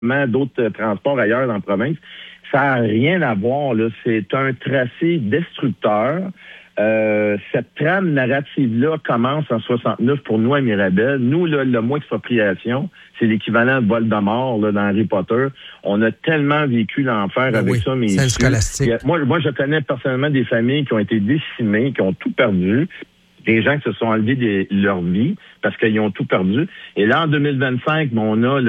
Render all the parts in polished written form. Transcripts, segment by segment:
d'autres transports ailleurs dans la province. Ça n'a rien à voir, là. C'est un tracé destructeur. Cette trame narrative-là commence en 69 pour nous à Mirabel. Nous, là, le mot expropriation, c'est l'équivalent de Voldemort là, dans Harry Potter. On a tellement vécu l'enfer avec ça. Mais c'est scolastique. Moi, je connais personnellement des familles qui ont été décimées, qui ont tout perdu. Des gens qui se sont enlevés leur vie parce qu'ils ont tout perdu. Et là, en 2025, on a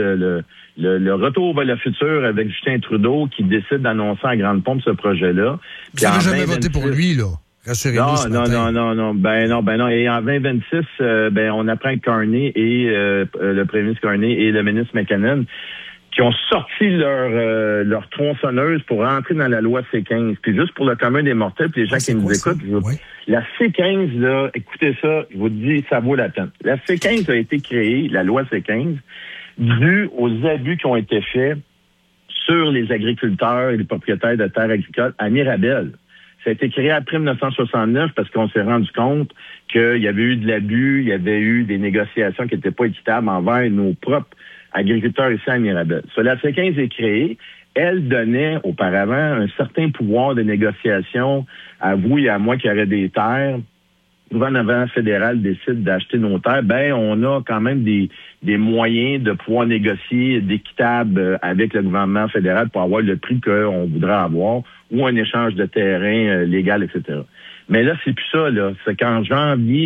le retour vers le futur avec Justin Trudeau qui décide d'annoncer à grande pompe ce projet-là. Vous n'avez jamais voté pour lui, là? Rassurez-nous ce matin. Non. Ben non. Et en 2026, on apprend que Carney et le premier ministre Carney et le ministre McKinnon qui ont sorti leur tronçonneuse pour rentrer dans la loi C-15. Puis juste pour le commun des mortels, puis les gens qui nous écoutent, la C-15, là, écoutez ça, je vous dis, ça vaut la peine. La C-15 a été créée, la loi C-15, due aux abus qui ont été faits sur les agriculteurs et les propriétaires de terres agricoles à Mirabel. Ça a été créé après 1969 parce qu'on s'est rendu compte qu'il y avait eu de l'abus, il y avait eu des négociations qui n'étaient pas équitables envers nos propres agriculteurs ici à Mirabel. La C-15 est créée. Elle donnait auparavant un certain pouvoir de négociation à vous et à moi qui auraient des terres. Le gouvernement fédéral décide d'acheter nos terres, on a quand même des moyens de pouvoir négocier d'équitable avec le gouvernement fédéral pour avoir le prix qu'on voudrait avoir ou un échange de terrain légal, etc. Mais là, c'est plus ça, là. C'est qu'en janvier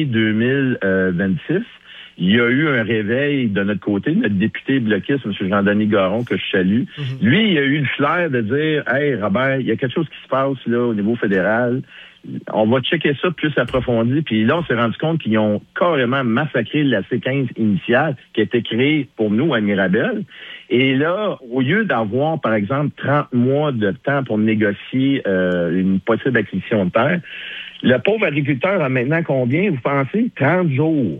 2026, il y a eu un réveil de notre côté, notre député bloquiste, M. Jean-Denis Garon, que je salue. Mm-hmm. Lui, il a eu le flair de dire « Hey, Robert, il y a quelque chose qui se passe là au niveau fédéral. On va checker ça plus approfondi. » Puis là, on s'est rendu compte qu'ils ont carrément massacré la C-15 initiale qui a été créée pour nous à Mirabel. Et là, au lieu d'avoir, par exemple, 30 mois de temps pour négocier une possible acquisition de terre, le pauvre agriculteur a maintenant combien, vous pensez? 30 jours.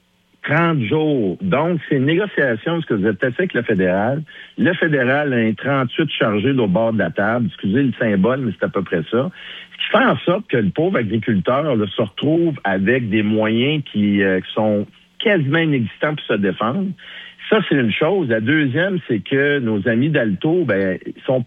30 jours. Donc, c'est une négociation, ce que vous êtes fait avec le fédéral. Le fédéral a un 38 chargé au bord de la table. Excusez le symbole, mais c'est à peu près ça. Ce qui fait en sorte que le pauvre agriculteur là, se retrouve avec des moyens qui sont quasiment inexistants pour se défendre. Ça, c'est une chose. La deuxième, c'est que nos amis d'Alto, ils sont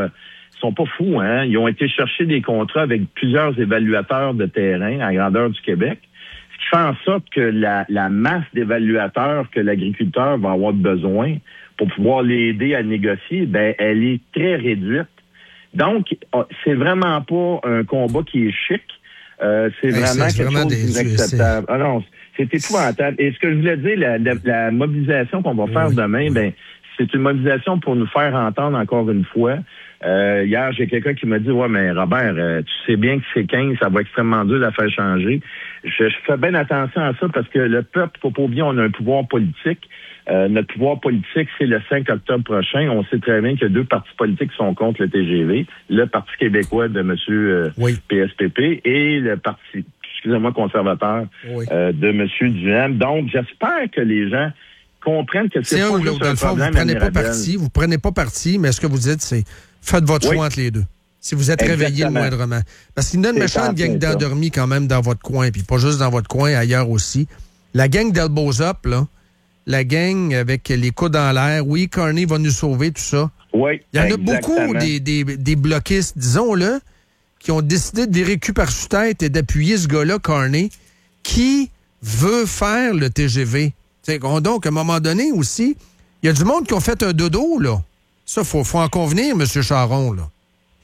pas fous, hein. Ils ont été chercher des contrats avec plusieurs évaluateurs de terrain à grandeur du Québec. Ce qui fait en sorte que la masse d'évaluateurs que l'agriculteur va avoir besoin pour pouvoir l'aider à négocier, elle est très réduite. Donc, c'est vraiment pas un combat qui est chic. C'est vraiment quelque chose d'inacceptable. Ah non, c'est épouvantable. Et ce que je voulais dire, la mobilisation qu'on va faire demain, c'est une mobilisation pour nous faire entendre encore une fois. Hier, j'ai quelqu'un qui m'a dit « Ouais, mais Robert, tu sais bien que c'est 15, ça va extrêmement dur de la faire changer. » Je fais bien attention à ça parce que le peuple, faut pas oublier, on a un pouvoir politique. Notre pouvoir politique, c'est le 5 octobre prochain. On sait très bien que 2 partis politiques sont contre le TGV. Le Parti québécois de M. PSPP et le Parti, conservateur de M. Duhem. Donc, j'espère que les gens comprennent que c'est pas juste un problème. Vous prenez pas parti, mais ce que vous dites, c'est faites votre choix entre les deux. Si vous êtes réveillé le moindrement. Parce qu'il y a une méchante gang d'endormis quand même dans votre coin, puis pas juste dans votre coin, ailleurs aussi. La gang d'Elbows Up, là, la gang avec les coudes en l'air, oui, Carney va nous sauver, tout ça. Oui, il y en a beaucoup des bloquistes, disons-le, qui ont décidé de virer cul par sous tête et d'appuyer ce gars-là, Carney, qui veut faire le TGV. Donc, à un moment donné aussi, il y a du monde qui ont fait un dodo, là. Ça, faut en convenir, M. Charon, là.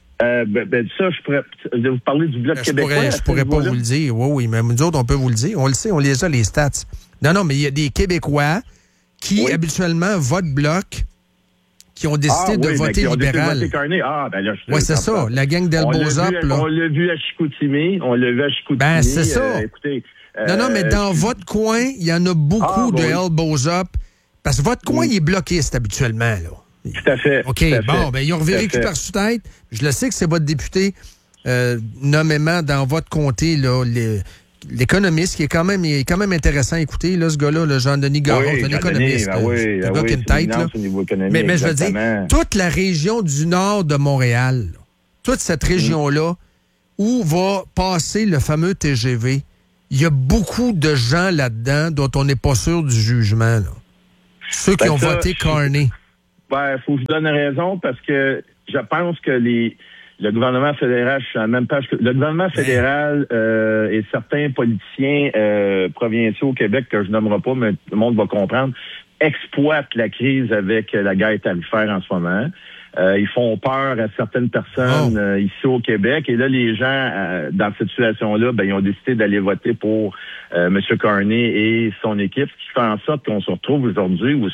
Ça, je pourrais vous parler du Bloc québécois. Je pourrais pas vous le dire. Oui, mais nous autres, on peut vous le dire. On le sait, on les a, les stats. Non, mais il y a des Québécois qui, habituellement, votent Bloc, qui ont décidé de voter libéral. Oui, c'est ça. La gang d'Elbows Up, là. On l'a vu à Chicoutimi. C'est ça. Écoutez, non, mais dans votre coin, il y en a beaucoup de Elbows Up. Parce que votre coin, il est bloquiste habituellement, là. Tout à fait. OK, ils ont reviré cul par sous tête. Je le sais que c'est votre député, nommément dans votre comté, là, l'économiste, qui est quand même intéressant à écouter, là, ce gars-là, le Jean-Denis Garon, c'est un économiste. C'est un gars qui a une tête, là. Mais je veux dire, toute la région du nord de Montréal, là, toute cette région-là, où va passer le fameux TGV, il y a beaucoup de gens là-dedans dont on n'est pas sûr du jugement, là. Ceux qui ont voté Carney. Ben, faut que je donne raison parce que je pense que le gouvernement fédéral, je suis à la même page que le gouvernement fédéral et certains politiciens provinciaux au Québec, que je nommerai pas, mais tout le monde va comprendre, exploitent la crise avec la guerre tarifaire en ce moment. Ils font peur à certaines personnes ici au Québec. Et là, les gens, dans cette situation-là, ils ont décidé d'aller voter pour M. Carney et son équipe, ce qui fait en sorte qu'on se retrouve aujourd'hui où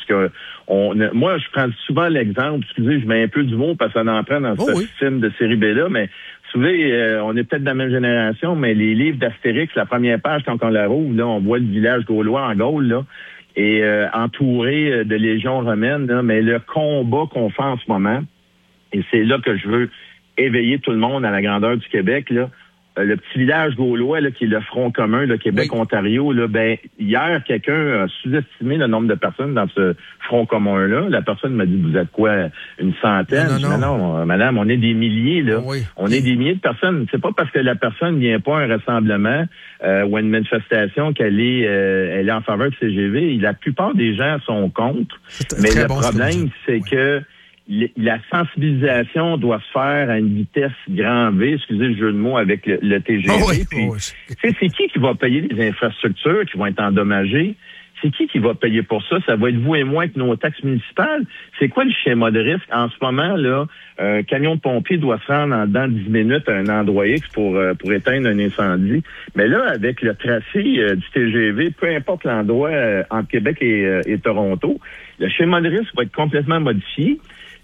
moi, je prends souvent l'exemple, excusez, je mets un peu du mot parce qu'on en prend dans ce film de série B-là, mais vous savez, on est peut-être de la même génération, mais les livres d'Astérix, la première page, quand on la rouvre, là, on voit le village gaulois en Gaule, là, et entouré de légions romaines, là, mais le combat qu'on fait en ce moment, et c'est là que je veux éveiller tout le monde à la grandeur du Québec, là. Le petit village gaulois, là, qui est le front commun de Québec-Ontario, là, hier, quelqu'un a sous-estimé le nombre de personnes dans ce front commun-là. La personne m'a dit, vous êtes quoi, une centaine? Non, madame, on est des milliers, là. On est des milliers de personnes. C'est pas parce que la personne vient pas à un rassemblement ou à une manifestation qu'elle est en faveur de CGV. La plupart des gens sont contre. Mais le problème, c'est que la sensibilisation doit se faire à une vitesse grand V, excusez le jeu de mots avec le TGV. C'est qui va payer les infrastructures qui vont être endommagées? C'est qui va payer pour ça? Ça va être vous et moi avec nos taxes municipales. C'est quoi le schéma de risque? En ce moment, là, un camion de pompier doit se rendre en dedans de 10 minutes à un endroit X pour éteindre un incendie. Mais là, avec le tracé du TGV, peu importe l'endroit entre Québec et Toronto, le schéma de risque va être complètement modifié.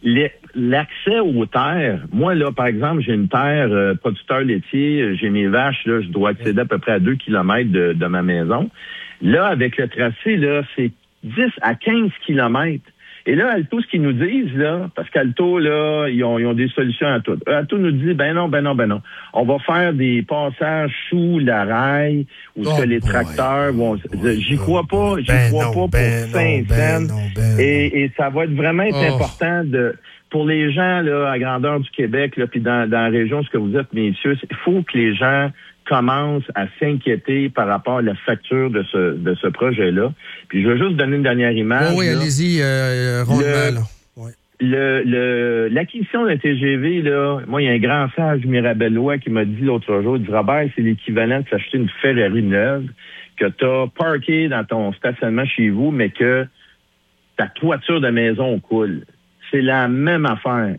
L'accès aux terres, moi, là, par exemple, j'ai une terre producteur laitier, j'ai mes vaches, là, je dois accéder à peu près à 2 kilomètres de ma maison. Là, avec le tracé, là, c'est 10 à 15 kilomètres. Et là, Alto, ce qu'ils nous disent, là, parce qu'Alto, là, ils ont des solutions à tout. Alto nous dit, ben non. On va faire des passages sous la rail où que les tracteurs vont... J'y crois pas pour 5 cents. Et ça va être vraiment important pour les gens, là, à grandeur du Québec, là, puis dans la région, ce que vous êtes, messieurs, il faut que les gens commence à s'inquiéter par rapport à la facture de ce projet-là. Puis je veux juste donner une dernière image. Oui, allez-y, rondement. L'acquisition d'un TGV, là, moi, il y a un grand sage mirabellois qui m'a dit l'autre jour, il dit, Robert, c'est l'équivalent de s'acheter une Ferrari neuve que tu as parkée dans ton stationnement chez vous, mais que ta toiture de maison coule. C'est la même affaire.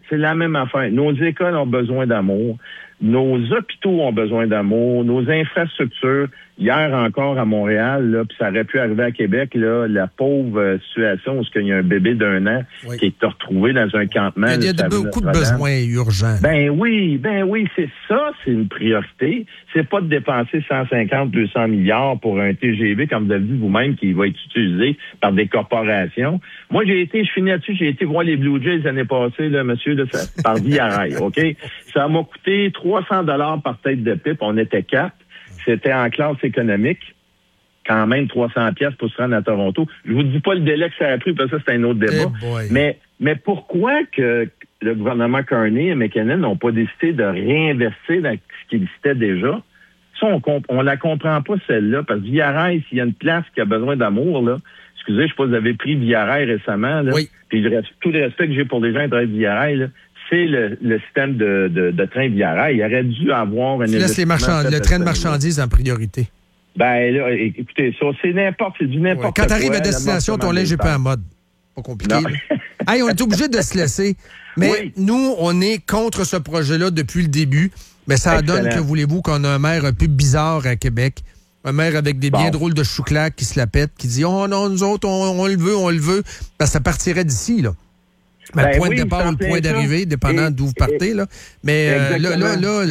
Nos écoles ont besoin d'amour. Nos hôpitaux ont besoin d'amour, nos infrastructures. Hier encore à Montréal, là, puis ça aurait pu arriver à Québec, là, la pauvre situation où il y a un bébé d'1 an qui est retrouvé dans un campement. Il y a beaucoup de besoins urgents. Ben oui, c'est ça, c'est une priorité. C'est pas de dépenser 150, 200 milliards pour un TGV, comme vous avez dit vous-même, qui va être utilisé par des corporations. Moi, j'ai été voir les Blue Jays l'année passée, là, monsieur, là, par Via Rail, OK? Ça m'a coûté 300 $ par tête de pipe. On était 4. C'était en classe économique. Quand même 300 pièces pour se rendre à Toronto. Je vous dis pas le délai que ça a pris, parce que ça, c'est un autre débat. Mais pourquoi que le gouvernement Carney et McKinnon n'ont pas décidé de réinvestir dans ce qui existait déjà? Ça, on la comprend pas, celle-là, parce que Via Rail, s'il y a une place qui a besoin d'amour, là, excusez, je sais pas si vous avez pris Via Rail récemment, là, puis tout le respect que j'ai pour les gens qui travaillent Via Rail, là, c'est le système de train Via Rail. Il aurait dû avoir un investissement. Là, c'est le train de marchandises en priorité. Ben là, écoutez, ça, c'est du n'importe quoi. Quand t'arrives à destination, ton linge est pas en mode. Pas compliqué. Hey, on est obligé de se laisser. Mais nous, on est contre ce projet-là depuis le début. Mais ça donne, que voulez-vous, qu'on a un maire un peu bizarre à Québec. Un maire avec des bien drôles de chouclac qui se la pète, qui dit « Oh non, nous autres, on le veut. » Parce que ça partirait d'ici, là. Le point de départ ou le point d'arrivée, dépendant d'où vous partez. Là. Mais là,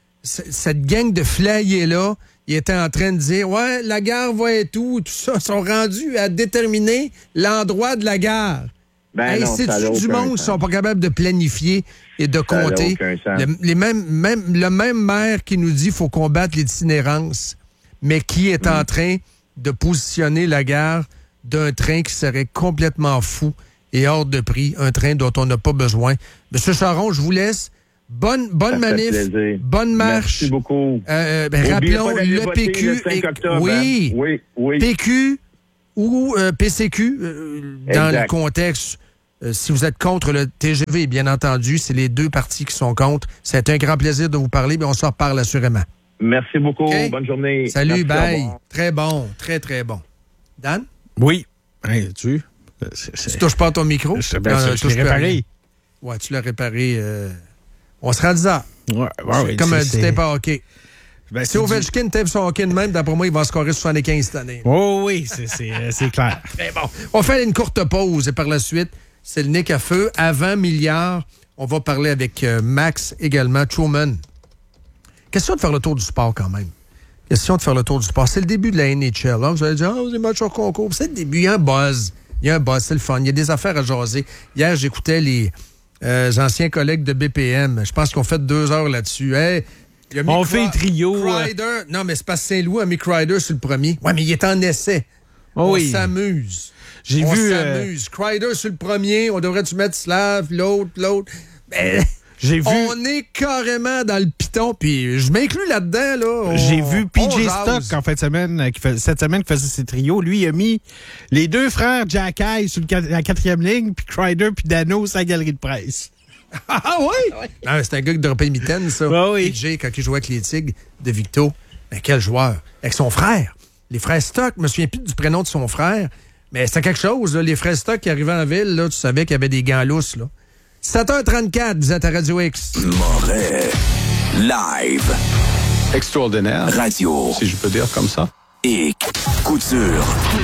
cette gang de flyers-là, ils étaient en train de dire « Ouais, la gare va être où? » Tout ça, sont rendus à déterminer l'endroit de la gare. C'est du monde qui sont pas capables de planifier et de compter. Le même maire qui nous dit qu'il faut combattre l'itinérance, mais qui est en train de positionner la gare d'un train qui serait complètement fou et hors de prix, un train dont on n'a pas besoin. Monsieur Charon, je vous laisse. Bonne manif, bonne marche. Merci beaucoup. Rappelons le PQ. Le 5 octobre, oui. PQ ou PCQ, dans le contexte si vous êtes contre le TGV, bien entendu, c'est les deux partis qui sont contre. C'est un grand plaisir de vous parler, mais on s'en reparle assurément. Merci beaucoup. Okay. Bonne journée. Salut, merci, bye. Très bon, très, très bon. Dan? Oui. Hey, tu touches pas à ton micro? Je l'ai réparé. Ouais, tu l'as réparé. On se rend 10 heures. Ouais, comme du tape à hockey. Si Ovechkin tape son hockey de même, d'après moi, il va scorer 75 cette année. Oh oui, c'est clair. Très bon. On fait une courte pause et par la suite, c'est le Nick à feu. Avant Milliard, on va parler avec Max également, Truman. Question de faire le tour du sport quand même. Question de faire le tour du sport. C'est le début de la NHL. Hein? Vous allez dire, des matchs hors concours. C'est le début. Il y a un buzz. C'est le fun. Il y a des affaires à jaser. Hier, j'écoutais les anciens collègues de BPM. Je pense qu'ils ont fait 2 heures là-dessus. Hey, on fait le trio. Crider. Non, mais c'est pas Saint-Louis a mis Crider sur le premier. Ouais, mais il est en essai. On s'amuse. On s'amuse. Crider sur le premier. On devrait-tu mettre Slav, l'autre. Ben, on est carrément dans le piton, puis je m'inclus là-dedans. Là. J'ai vu PJ Stock cette semaine qui faisait ses trios. Lui, il a mis les 2 frères Jacky sur la 4e ligne, puis Crider puis Dano sur la galerie de presse. Ah oui? Non, c'est un gars de repay mitaine, ça. Ah oui. PJ, quand il jouait avec les Tigres de Victo, ben, quel joueur. Avec son frère. Les frères Stock, je me souviens plus du prénom de son frère, mais c'était quelque chose. Là. Les frères Stock qui arrivaient en ville, là, tu savais qu'il y avait des gants lousses. Là. 7h34, vous êtes à Radio X. Moret, live. Extraordinaire. Radio. Si je peux dire comme ça. Et Couture.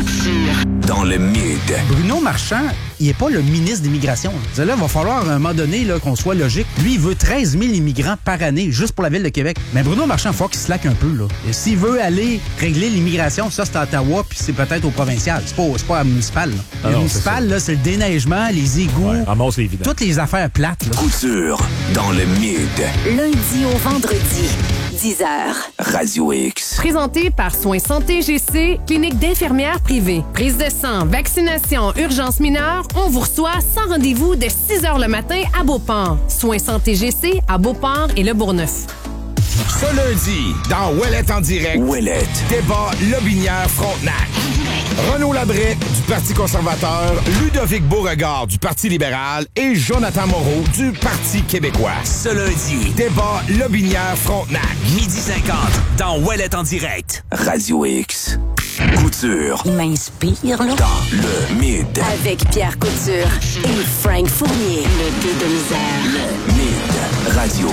Dans le mid. Bruno Marchand, il n'est pas le ministre de l'Immigration. Là, il va falloir à un moment donné là, qu'on soit logique. Lui, il veut 13 000 immigrants par année, juste pour la ville de Québec. Mais Bruno Marchand, il faut qu'il slack un peu. Là. Et s'il veut aller régler l'immigration, ça, c'est à Ottawa, puis c'est peut-être au provincial. C'est pas à municipal. Le municipal, là, c'est le déneigement, les égouts, ramasse les vidanges. toutes les affaires plates. Là. Couture. Dans le mid. Lundi au vendredi. 10h. Radio X. Présenté par Soins Santé GC, clinique d'infirmières privée. Prise de sang, vaccination, urgence mineure, on vous reçoit sans rendez-vous de 6h le matin à Beauport. Soins Santé GC à Beauport et Le Bourgneuf. Ce lundi, dans Ouellette en direct, Ouellette. débat Lobinière-Frontenac. Renaud Labrec du Parti conservateur, Ludovic Beauregard du Parti libéral et Jonathan Moreau du Parti québécois. Ce lundi, débat Lobinière-Frontenac. 12h50, dans Ouellette en direct. Radio X. Couture. Il m'inspire, là. Dans le mid. Avec Pierre Couture et Frank Fournier. Le P de misère. Le mid. Radio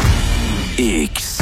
X.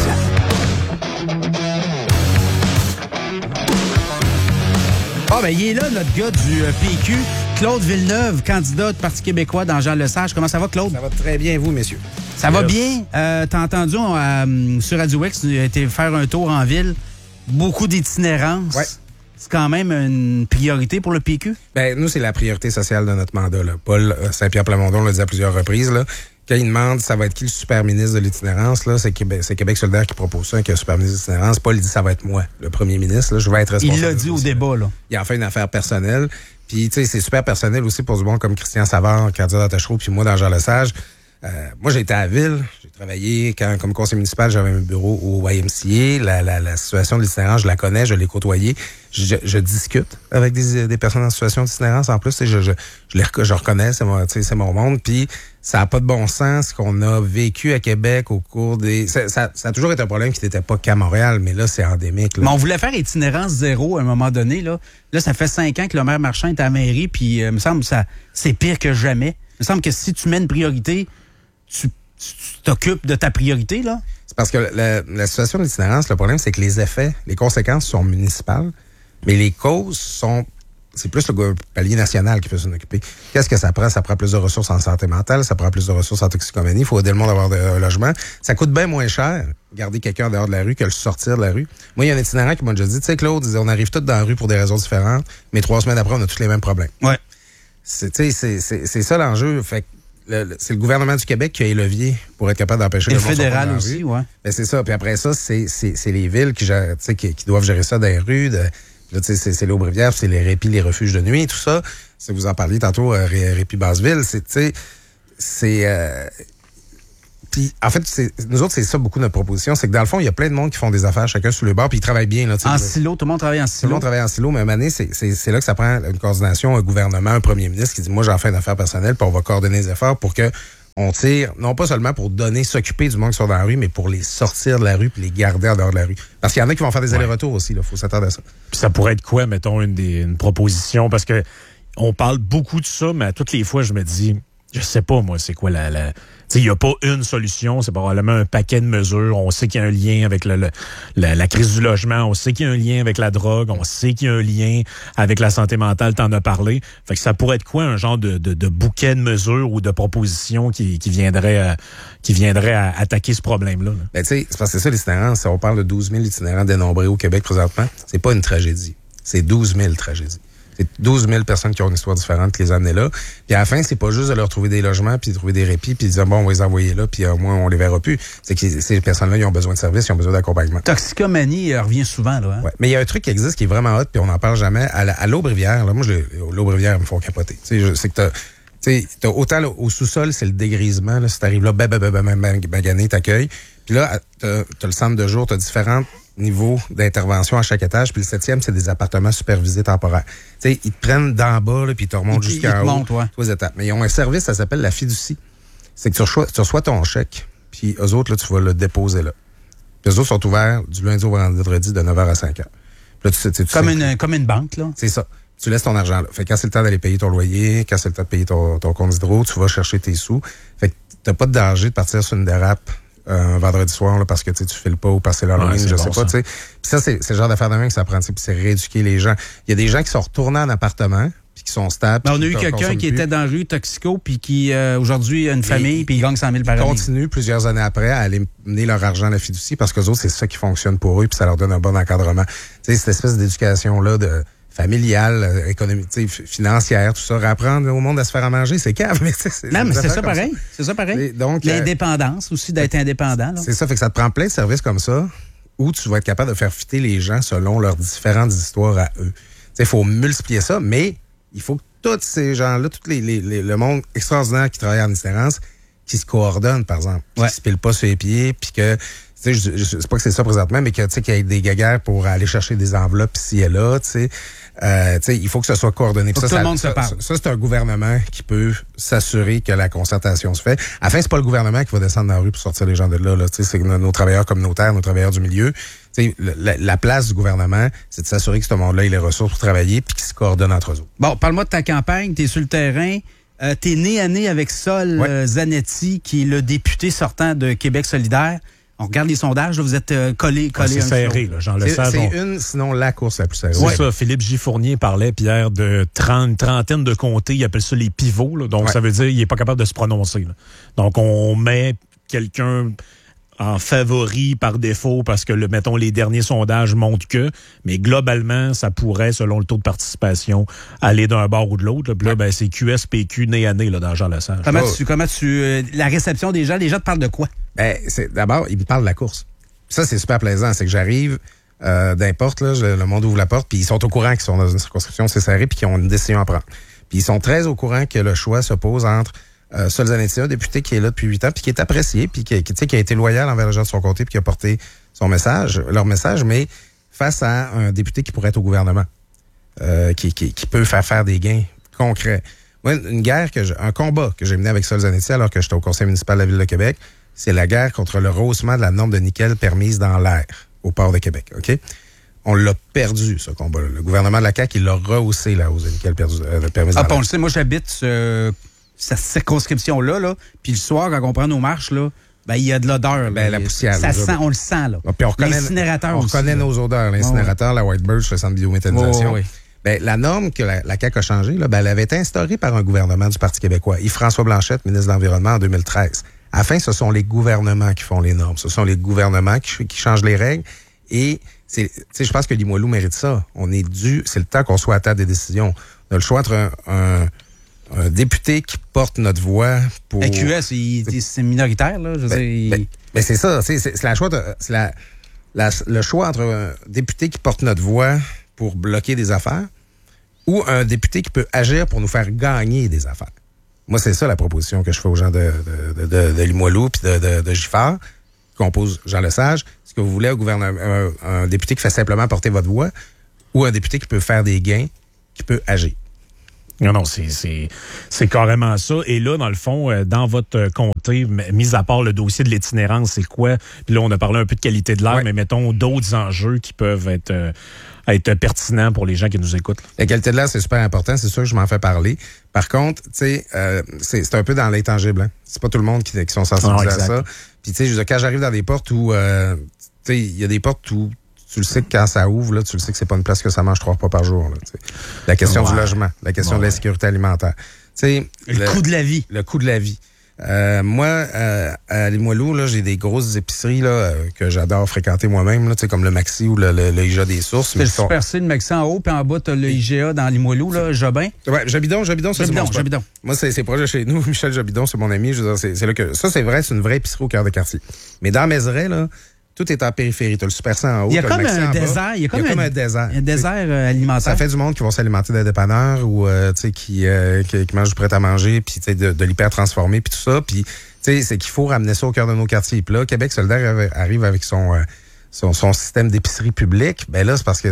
Ah, ben, il est là, notre gars du PQ, Claude Villeneuve, candidat du Parti québécois dans Jean Lesage. Comment ça va, Claude? Ça va très bien, vous, messieurs. Ça va bien. T'as entendu sur Radio X, tu as été faire un tour en ville. Beaucoup d'itinérance. Ouais. C'est quand même une priorité pour le PQ? Ben, nous, c'est la priorité sociale de notre mandat, là. Paul Saint-Pierre Plamondon l'a dit à plusieurs reprises, là. Quand il demande ça va être qui le super ministre de l'itinérance, là, c'est Québec solidaire qui propose ça, qui est le super ministre de l'itinérance. Paul dit ça va être moi, le premier ministre, là. Je vais être responsable. Il l'a dit au débat, là. Il a fait une affaire personnelle. Puis, tu sais, c'est super personnel aussi pour du bon comme Christian Savard, candidat à Tachereau, puis moi dans Jean Lesage. Moi, j'ai été à la ville. J'ai travaillé comme conseiller municipal. J'avais un bureau au YMCA. La situation de l'itinérance, je la connais, je l'ai côtoyée. Je discute avec des personnes en situation d'itinérance. En plus, je reconnais, c'est mon monde. Puis, ça n'a pas de bon sens ce qu'on a vécu à Québec au cours des... Ça a toujours été un problème qui n'était pas qu'à Montréal, mais là, c'est endémique. Là. Mais on voulait faire itinérance zéro à un moment donné. Là, ça fait 5 ans que le maire Marchand est à la mairie, puis il me semble que c'est pire que jamais. Il me semble que si tu mets une priorité, tu t'occupes de ta priorité, là? C'est parce que la situation de l'itinérance, le problème, c'est que les effets, les conséquences sont municipales, mais les causes sont... C'est plus le palier national qui peut s'en occuper. Qu'est-ce que ça prend? Ça prend plus de ressources en santé mentale, ça prend plus de ressources en toxicomanie, il faut aider le monde à avoir un logement. Ça coûte bien moins cher, garder quelqu'un en dehors de la rue, que le sortir de la rue. Moi, il y a un itinérant qui m'a déjà dit, tu sais, Claude, on arrive tous dans la rue pour des raisons différentes, mais 3 semaines après, on a tous les mêmes problèmes. Ouais. C'est ça l'enjeu. Fait que c'est le gouvernement du Québec qui a les leviers pour être capable d'empêcher le fédéral aussi, ouais. Ben, c'est ça. Puis après ça, c'est les villes qui doivent gérer ça dans les rues. Là, c'est les Aubrivières, c'est les répits, les refuges de nuit, tout ça. Si vous en parliez tantôt, Répit Basseville, Puis, en fait, nous autres, c'est ça beaucoup notre proposition. C'est que dans le fond, il y a plein de monde qui font des affaires chacun sur le bord, puis ils travaillent bien. Là, en silo, tout le monde travaille en silo. Tout le monde travaille en silo, mais à un moment donné, c'est là que ça prend une coordination, un gouvernement, un premier ministre qui dit, moi, j'en fais une affaire personnelle, puis on va coordonner les efforts pour que on tire, non pas seulement pour s'occuper du monde qui sont dans la rue, mais pour les sortir de la rue puis les garder en dehors de la rue. Parce qu'il y en a qui vont faire des allers-retours aussi, il faut s'attendre à ça. Puis ça pourrait être quoi, mettons, une proposition? Parce que on parle beaucoup de ça, mais à toutes les fois, je me dis, je sais pas, moi, c'est quoi il n'y a pas une solution, c'est probablement un paquet de mesures. On sait qu'il y a un lien avec la crise du logement, on sait qu'il y a un lien avec la drogue, on sait qu'il y a un lien avec la santé mentale, t'en as parlé. Fait que ça pourrait être quoi, un genre de bouquet de mesures ou de propositions qui viendrait à attaquer ce problème-là? Là? Ben, tu sais, c'est parce que c'est ça l'itinérance. Si on parle de 12 000 itinérants dénombrés au Québec présentement, c'est pas une tragédie. C'est 12 000 tragédies. C'est 12 000 personnes qui ont une histoire différente qui les amenaient là. Puis à la fin, c'est pas juste de leur trouver des logements, puis de trouver des répits, puis de dire, bon, on va les envoyer là, puis au moins, on les verra plus. C'est que ces personnes-là, ils ont besoin de services, ils ont besoin d'accompagnement. Toxicomanie revient souvent, là. Hein? Ouais. Mais il y a un truc qui existe qui est vraiment hot, puis on n'en parle jamais. À l'Aube-Rivière, là, moi, l'Aube-Rivière, ils me font capoter. C'est que t'as autant là, au sous-sol, c'est le dégrisement. Là, si t'arrives là, bagané, t'accueilles. Puis là, t'as le centre de jour, t'as différents niveaux d'intervention à chaque étage. Puis le 7e, c'est des appartements supervisés temporaires. Tu sais, ils te prennent d'en bas, là, puis ils te remontent jusqu'en haut. Trois étapes. Mais ils ont un service, ça s'appelle la fiducie. C'est que tu reçois ton chèque, puis eux autres, là, tu vas le déposer là. Puis eux autres sont ouverts du lundi au vendredi de 9h à 5h. Puis là, comme une banque, là. C'est ça. Tu laisses ton argent là. Fait que quand c'est le temps d'aller payer ton loyer, quand c'est le temps de payer ton compte d'hydro, tu vas chercher tes sous. Fait que t'as pas de danger de partir sur une dérape un vendredi soir là, parce que tu files pas ou parce que c'est l'Halloween, je sais pas. Puis ça, c'est le genre d'affaire de main que ça prend. Puis c'est rééduquer les gens. Il y a des gens qui sont retournés en appartement puis qui sont stables. On a eu quelqu'un qui était dans la rue toxico puis qui aujourd'hui a une famille puis il gagne 100 000 par année. Ils continuent plusieurs années après à aller mener leur argent à la fiducie parce qu'eux autres, c'est ça qui fonctionne pour eux puis ça leur donne un bon encadrement. Tu sais, cette espèce d'éducation-là familiale, économique, financière, tout ça, apprendre au monde à se faire à manger, c'est cave, mais non, mais c'est ça pareil. C'est ça pareil. Donc, l'indépendance aussi, d'être indépendant. Là. C'est ça, fait que ça te prend plein de services comme ça où tu vas être capable de faire fitter les gens selon leurs différentes histoires à eux. Il faut multiplier ça, mais il faut que tous ces gens-là, le monde extraordinaire qui travaille en itinérance, qui se coordonnent, par exemple, qui se pilent pas sur les pieds, puis que je sais pas que c'est ça présentement, mais qu'il y ait des guéguerres pour aller chercher des enveloppes ici et là, il faut que ce soit coordonné. Faut que tout le monde se parle. Ça, c'est un gouvernement qui peut s'assurer que la concertation se fait. À la fin, c'est pas le gouvernement qui va descendre dans la rue pour sortir les gens de là. C'est nos travailleurs communautaires, nos travailleurs du milieu. La place du gouvernement, c'est de s'assurer que ce monde-là ait les ressources pour travailler puis qu'ils se coordonnent entre eux. Bon, parle-moi de ta campagne. T'es sur le terrain. T'es nez à nez avec Sol Zanetti, qui est le député sortant de Québec solidaire. On regarde les sondages, là, vous êtes collés. C'est serré, là, Jean Lesage. C'est sinon la course la plus serrée. C'est ça. Philippe J. Fournier parlait, Pierre, de une trentaine de comtés. Il appelle ça les pivots. Là, donc, ça veut dire qu'il n'est pas capable de se prononcer. Là. Donc, on met quelqu'un en favori par défaut parce que, mettons, les derniers sondages montrent que, mais globalement, ça pourrait, selon le taux de participation, aller d'un bord ou de l'autre. Puis là, c'est QSPQ nez à nez là, dans Jean Lesage. Comment tu la réception des gens te parlent de quoi? D'abord, ils me parlent de la course. Ça, c'est super plaisant. C'est que j'arrive d'importe, là, le monde ouvre la porte, puis ils sont au courant qu'ils sont dans une circonscription, c'est serré, puis qu'ils ont une décision à prendre. Puis ils sont très au courant que le choix se pose entre Sol Zanetti, un député qui est là depuis 8 ans, puis qui est apprécié, puis qui a été loyal envers les gens de son côté, puis qui a porté leur message, mais face à un député qui pourrait être au gouvernement, qui peut faire des gains concrets. Moi, un combat que j'ai mené avec Sol Zanetti alors que j'étais au conseil municipal de la Ville de Québec, c'est la guerre contre le rehaussement de la norme de nickel permise dans l'air au port de Québec. OK? On l'a perdu, ce combat-là. Le gouvernement de la CAQ, il l'a rehaussé, la hausse de nickel permise dans l'air. On le sait, moi, j'habite cette circonscription-là, là, puis le soir, quand on prend nos marches, là, il y a de l'odeur. La poussière. Ça sent, on le sent, là. Puis l'incinérateur aussi. On reconnaît nos odeurs. L'incinérateur, la White Birch, le centre de biométhanisation. La norme que la CAQ a changée, là, elle avait été instaurée par un gouvernement du Parti québécois. Yves-François Blanchette, ministre de l'Environnement en 2013. À la fin, ce sont les gouvernements qui font les normes. Ce sont les gouvernements qui changent les règles. Et je pense que Limoilou mérite ça. C'est le temps qu'on soit à table des décisions. On a le choix entre un député qui porte notre voix pour... La QS, c'est minoritaire, là. C'est ça. C'est le choix entre un député qui porte notre voix pour bloquer des affaires ou un député qui peut agir pour nous faire gagner des affaires. Moi, c'est ça la proposition que je fais aux gens de de Limoilou puis de Giffard, qui compose Jean Lesage. Est-ce que vous voulez un député qui fait simplement porter votre voix ou un député qui peut faire des gains, qui peut agir? Non, c'est carrément ça. Et là, dans le fond, dans votre comté, mis à part le dossier de l'itinérance, c'est quoi? Puis là, on a parlé un peu de qualité de l'air, mais mettons d'autres enjeux qui peuvent être pertinents pour les gens qui nous écoutent. La qualité de l'air, c'est super important. C'est sûr que je m'en fais parler. Par contre, tu sais, c'est un peu dans l'intangible. Hein? C'est pas tout le monde qui sont sensibilisés à ça. Puis, tu sais, je veux dire, quand j'arrive dans des portes où, tu sais, il y a des portes où tu le sais que quand ça ouvre, là, tu le sais que c'est pas une place que ça mange 3 repas par jour. Là, la question du logement, la question de l'insécurité alimentaire. Le coût de la vie. Le coût de la vie. Moi, à Limoilou, là, j'ai des grosses épiceries là, que j'adore fréquenter moi-même, là, comme le Maxi ou le IGA des Sources. C'est le Super C, le Maxi en haut, puis en bas, t'as le IGA dans Limoilou, là, Jobin. Ouais, Jobidon, c'est mon spot. Jobidon. Moi, c'est proche de chez nous. Michel Jobidon, c'est mon ami. Je veux dire, c'est là que ça, c'est vrai, c'est une vraie épicerie au cœur de quartier. Mais dans Mézeray, là, tout est en périphérie. T'as le Super 100 en haut. Il y a comme un désert. Il y a comme un désert. Un désert alimentaire. Ça fait du monde qui vont s'alimenter des dépanneurs ou qui mangent du prêt-à-manger, puis de l'hyper transformé, puis tout ça. Puis c'est qu'il faut ramener ça au cœur de nos quartiers. Puis là, Québec solidaire arrive avec son système d'épicerie publique. Ben là, c'est parce que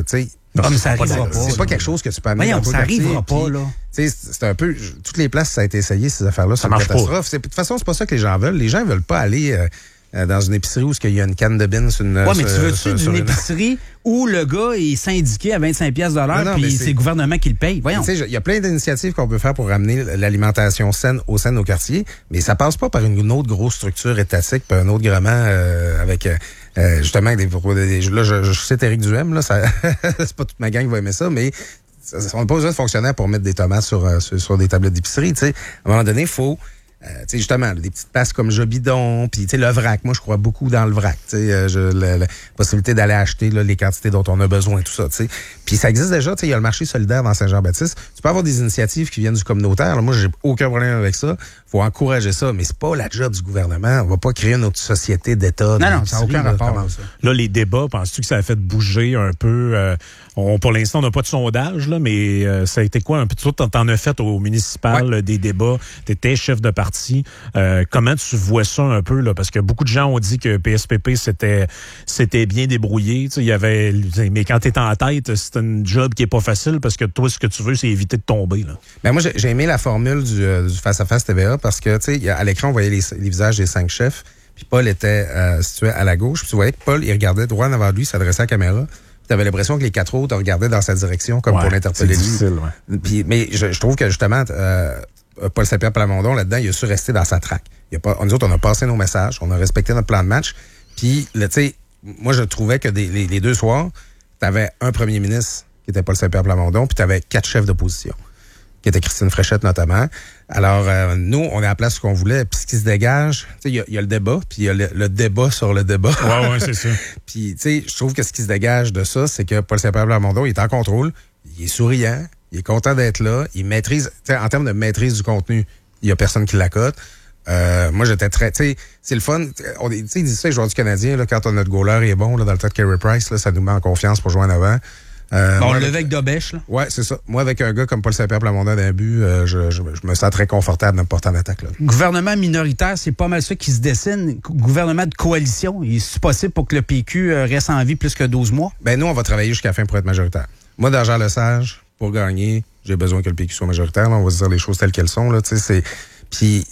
ça arrivera pas. C'est pas quelque chose que tu peux amener dans ton quartier. Ça arrivera pas, là. C'est un peu... Toutes les places, ça a été essayé, ces affaires-là. C'est une catastrophe. De toute façon, c'est pas ça que les gens veulent. Les gens veulent pas aller... dans une épicerie où il y a une canne de bine sur une... Ouais, mais tu veux-tu d'une épicerie où le gars est syndiqué à 25$ de l'heure puis c'est le gouvernement qui le paye? Voyons. Il y a plein d'initiatives qu'on peut faire pour ramener l'alimentation saine au sein de nos quartiers, mais ça passe pas par une autre grosse structure étatique, par un autre gouvernement avec... justement, là, je cite Éric Duhem, là, c'est pas toute ma gang qui va aimer ça, mais on n'a pas besoin de fonctionnaires pour mettre des tomates sur des tablettes d'épicerie. À un moment donné, il faut... justement, des petites places comme Jobidon, puis le vrac. Moi, je crois beaucoup dans le vrac. La possibilité d'aller acheter là, les quantités dont on a besoin, tout ça. Puis ça existe déjà. Il y a le marché solidaire dans Saint-Jean-Baptiste. Tu peux avoir des initiatives qui viennent du communautaire. Là, moi, j'ai aucun problème avec ça. Faut encourager ça, mais c'est pas la job du gouvernement. On va pas créer une autre société d'État. Non, ça n'a aucun rapport avec ça. Là, les débats, penses-tu que ça a fait bouger un peu? Pour l'instant, on n'a pas de sondage, là, mais ça a été quoi un peu? Toi, t'en as fait au municipal des débats. T'étais chef de parti. Comment tu vois ça un peu, là? Parce que beaucoup de gens ont dit que PSPP, c'était bien débrouillé. Il y avait, mais quand t'es en tête, c'est un job qui est pas facile parce que toi, ce que tu veux, c'est éviter de tomber, là. Ben moi, j'ai aimé la formule du face-à-face TVA parce que, à l'écran, on voyait les visages des 5 chefs. Puis Paul était situé à la gauche. Puis tu voyais que Paul, il regardait droit en avant de lui, s'adressait à la caméra. Tu avais l'impression que les 4 autres regardaient dans sa direction comme pour l'interpeller. C'est difficile, Puis, mais je trouve que, justement, Paul Saint-Pierre Plamondon, là-dedans, il a su rester dans sa traque. Nous autres, on a passé nos messages, on a respecté notre plan de match. Puis, moi, je trouvais que les 2 soirs, tu avais un premier ministre qui était Paul Saint-Pierre Plamondon, puis tu avais 4 chefs d'opposition, qui était Christine Fréchette notamment. Alors, nous, on est à la place qu'on voulait. Puis ce qui se dégage, il y a le débat, puis il y a le débat sur le débat. Ouais, c'est ça. Puis, je trouve que ce qui se dégage de ça, c'est que Paul Saint-Pierre Plamondon, il est en contrôle, il est souriant, il est content d'être là, il maîtrise, en termes de maîtrise du contenu, il y a personne qui l'accote. Moi, j'étais très... c'est le fun. Ils disent ça, les joueurs du Canadien, là, quand notre goaler est bon, là, dans le tas de Carey Price, là, ça nous met en confiance pour jouer en avant. On le levait avec Dobèche, là. Ouais, c'est ça. Moi, avec un gars comme Paul Saint-Pierre Plamondon d'un but, je me sens très confortable de me porter en attaque, là. Gouvernement minoritaire, c'est pas mal ça qui se dessine. Gouvernement de coalition, est-ce possible pour que le PQ reste en vie plus que 12 mois? Ben, nous, on va travailler jusqu'à la fin pour être majoritaire. Moi, dans Jean Lesage, pour gagner, j'ai besoin que le PQ soit majoritaire, là. On va se dire les choses telles qu'elles sont, là. Puis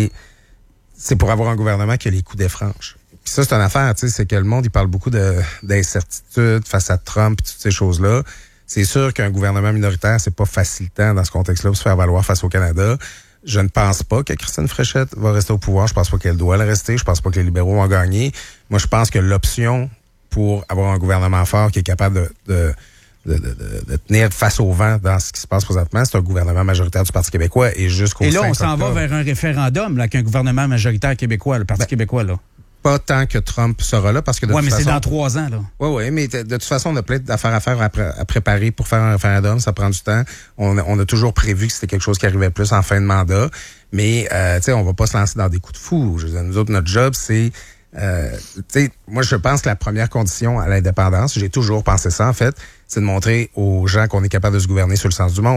c'est pour avoir un gouvernement qui a les coups des franches. Puis ça, c'est une affaire, c'est que le monde, il parle beaucoup d'incertitude face à Trump et toutes ces choses-là. C'est sûr qu'un gouvernement minoritaire, c'est pas facilitant dans ce contexte-là pour se faire valoir face au Canada. Je ne pense pas que Christine Fréchette va rester au pouvoir. Je pense pas qu'elle doit le rester. Je pense pas que les libéraux vont gagner. Moi, je pense que l'option pour avoir un gouvernement fort qui est capable de tenir face au vent dans ce qui se passe présentement, c'est un gouvernement majoritaire du Parti québécois et jusqu'au 5 octobre. Et là, on s'en va vers un référendum là, avec un gouvernement majoritaire québécois, le Parti québécois, là. Pas tant que Trump sera là, parce que de toute façon... mais c'est dans 3 ans, là. Oui, mais de toute façon, on a plein d'affaires à faire à préparer pour faire un référendum. Ça prend du temps. On a toujours prévu que c'était quelque chose qui arrivait plus en fin de mandat. Mais, on va pas se lancer dans des coups de fou. Je veux dire, nous autres, notre job, c'est... moi, je pense que la première condition à l'indépendance, j'ai toujours pensé ça, en fait, c'est de montrer aux gens qu'on est capable de se gouverner sur le sens du monde.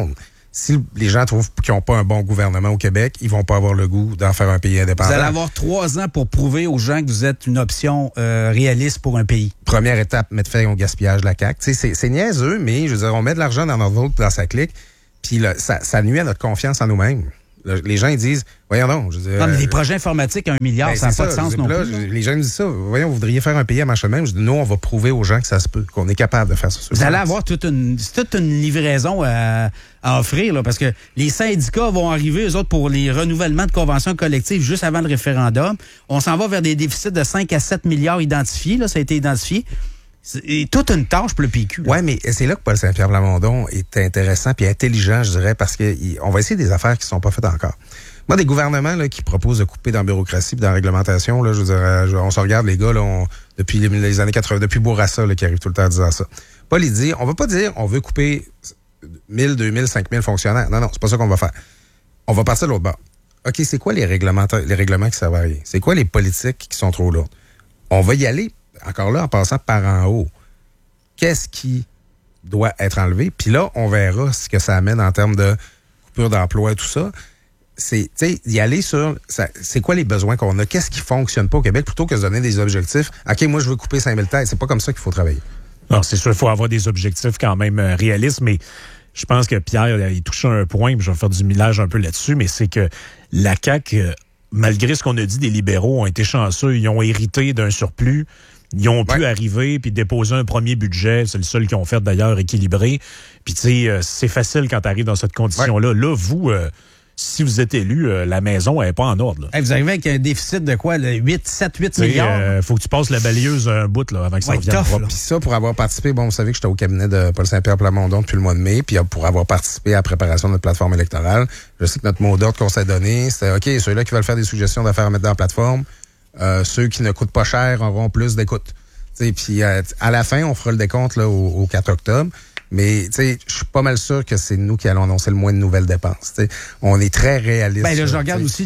si les gens trouvent qu'ils n'ont pas un bon gouvernement au Québec, ils vont pas avoir le goût d'en faire un pays indépendant. Vous allez avoir 3 ans pour prouver aux gens que vous êtes une option réaliste pour un pays. Première étape, mettre fin au gaspillage de la CAQ. C'est niaiseux, mais je veux dire, on met de l'argent dans notre vote, dans sa clique, puis ça nuit à notre confiance en nous-mêmes. Les gens, ils disent, voyons donc. Je veux dire, non, mais les projets informatiques à 1 milliard, ça n'a pas de sens non plus. Les gens me disent ça. Voyons, vous voudriez faire un pays à marche de même. Je dis, nous, on va prouver aux gens que ça se peut, qu'on est capable de faire ça. Vous allez avoir toute une livraison à offrir, là, parce que les syndicats vont arriver, eux autres, pour les renouvellements de conventions collectives juste avant le référendum. On s'en va vers des déficits de 5 à 7 milliards identifiés. Là, ça a été identifié. C'est toute une tâche pour le PQ. Oui, mais c'est là que Paul Saint-Pierre Plamondon est intéressant puis intelligent, je dirais, parce qu'on va essayer des affaires qui ne sont pas faites encore. Moi, des gouvernements là, qui proposent de couper dans la bureaucratie et dans la réglementation, là, je veux dire, on se regarde, les gars, là, depuis les années 80, depuis Bourassa, là, qui arrive tout le temps en disant ça. Paul, il dit, on va pas dire on veut couper 1000, 2000, 5000 fonctionnaires. Non, c'est pas ça qu'on va faire. On va partir de l'autre bord. OK, c'est quoi les règlements qui servent à rien? C'est quoi les politiques qui sont trop lourdes? On va y aller, encore là, en passant par en haut. Qu'est-ce qui doit être enlevé? Puis là, on verra ce que ça amène en termes de coupure d'emploi et tout ça. C'est, tu sais, y aller sur, c'est quoi les besoins qu'on a? Qu'est-ce qui fonctionne pas au Québec? Plutôt que de se donner des objectifs. OK, moi, je veux couper 5000 têtes. C'est pas comme ça qu'il faut travailler. Non, c'est sûr, il faut avoir des objectifs quand même réalistes, mais je pense que Pierre, il touche un point, puis je vais faire du millage un peu là-dessus, mais c'est que la CAQ, malgré ce qu'on a dit des libéraux, ont été chanceux. Ils ont hérité d'un surplus. Ils ont pu arriver puis déposer un premier budget. C'est le seul qu'ils ont fait, d'ailleurs, équilibré. Puis, tu sais, c'est facile quand tu arrives dans cette condition-là. Là, vous, si vous êtes élu, la maison n'est pas en ordre. Là. Hey, vous arrivez avec un déficit de quoi? 7-8 milliards? Faut que tu passes la balayeuse un bout là, avant que ça revienne propre. Puis ça, pour avoir participé, bon, vous savez que j'étais au cabinet de Paul Saint-Pierre Plamondon depuis le mois de mai, puis pour avoir participé à la préparation de notre plateforme électorale, je sais que notre mot d'ordre qu'on s'est donné, c'était OK, ceux-là qui veulent faire des suggestions d'affaires à mettre dans la plateforme, ceux qui ne coûtent pas cher auront plus d'écoute. Puis à la fin, on fera le décompte là, au 4 octobre. Mais je suis pas mal sûr que c'est nous qui allons annoncer le moins de nouvelles dépenses. T'sais. On est très réaliste. Ben là, je regarde aussi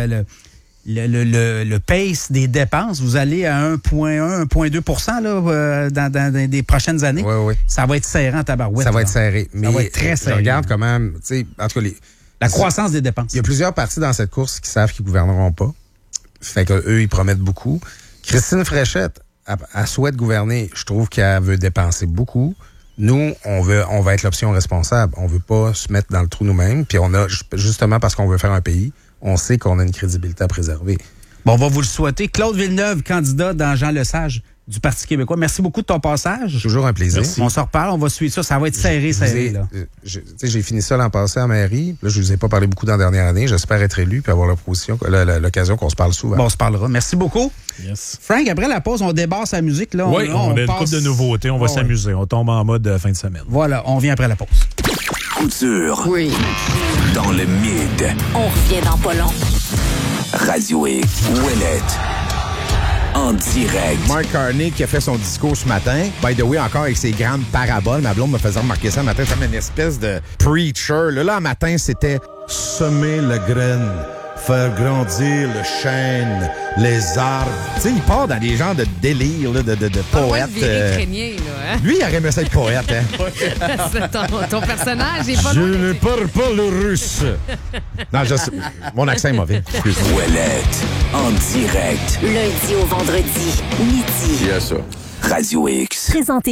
le pace des dépenses. Vous allez à 1,1, 1,2 là, dans des prochaines années. Oui. Ça va être serré en tabarouette. Ça va être serré. Mais ça va être très serré. Je regarde quand même, en tout cas, la croissance des dépenses. Il y a plusieurs partis dans cette course qui savent qu'ils gouverneront pas. Fait que eux, ils promettent beaucoup. Christine Fréchette, elle souhaite gouverner. Je trouve qu'elle veut dépenser beaucoup. Nous, on va être l'option responsable. On veut pas se mettre dans le trou nous-mêmes. Puis on a, justement parce qu'on veut faire un pays, on sait qu'on a une crédibilité à préserver. Bon, on va vous le souhaiter. Claude Villeneuve, candidat dans Jean Lesage du Parti québécois. Merci beaucoup de ton passage. Toujours un plaisir. Merci. On se reparle, on va suivre ça. Ça va être serré. Là. J'ai fini ça l'an passé à mairie. Là, je ne vous ai pas parlé beaucoup dans la dernière année. J'espère être élu puis avoir l'occasion qu'on se parle souvent. Bon, on se parlera. Merci beaucoup. Yes. Frank, après la pause, on débarre sa musique. Là. Oui, on a une couple de nouveautés. On va s'amuser. On tombe en mode fin de semaine. Voilà, on vient après la pause. Couture. Oui. Dans le mid. On revient dans pas long. Radio X. Ouellette. En direct. Mark Carney qui a fait son discours ce matin. By the way, encore avec ses grandes paraboles. Ma blonde me faisait remarquer ça le matin comme une espèce de preacher. Là, matin, c'était semer la graine, faire grandir le chêne, les arbres. Tu sais, il part dans des genres de délire, là, de poète. Lui, il aurait aimé ça être poète. Hein? ton personnage est pas Je ne parle pas le russe. Non, mon accent est mauvais. Ouellette. En direct. Lundi au vendredi, midi. Yes, ça. Radio X. Présenté